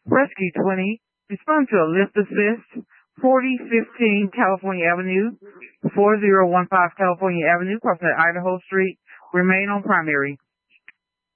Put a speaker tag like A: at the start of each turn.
A: Rescue 20, respond to a lift assist, 4015 California Avenue, 4015 California Avenue, crossing at Idaho Street. Remain on primary.